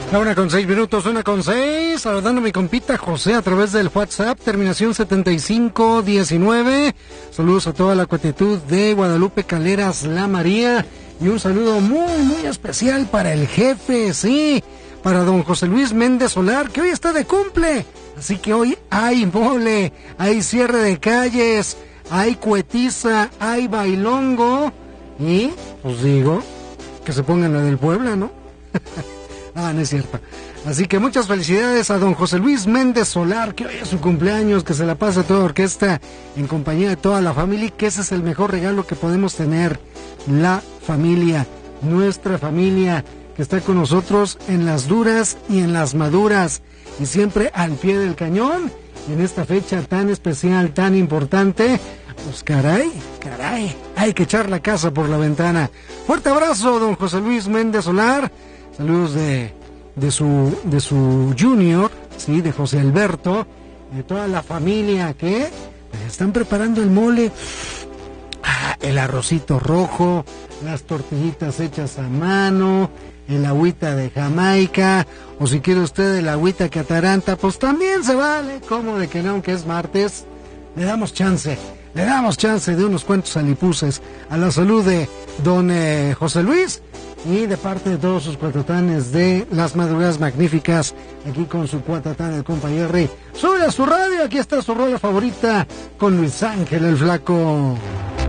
La 1:06, 1:06, saludando a mi compita José a través del WhatsApp, terminación 7519. Saludos a toda la cuatitud de Guadalupe Caleras, La María, y un saludo muy especial para el jefe, sí, para don José Luis Méndez Solar, que hoy está de cumple. Así que hoy hay mole, hay cierre de calles, hay cuetiza, hay bailongo, y pues digo, que se pongan la del Puebla, ¿no? Ah, no es cierto. Así que muchas felicidades a don José Luis Méndez Solar, que hoy es su cumpleaños, que se la pase toda orquesta en compañía de toda la familia, y que ese es el mejor regalo que podemos tener, la familia, nuestra familia, que está con nosotros en las duras y en las maduras, y siempre al pie del cañón, y en esta fecha tan especial, tan importante, pues caray, hay que echar la casa por la ventana. Fuerte abrazo, don José Luis Méndez Solar. Saludos de su junior, sí, de José Alberto, de toda la familia que pues, están preparando el mole, el arrocito rojo, las tortillitas hechas a mano, el agüita de Jamaica, o si quiere usted el agüita que ataranta, pues también se vale, como de que no, aunque es martes, le damos chance de unos cuantos alipuses a la salud de don José Luis, y de parte de todos sus cuatatanes de las madrugadas magníficas, aquí con su cuatatán, el compa Jerry. Sube a su radio, aquí está su rola favorita con Luis Ángel el Flaco.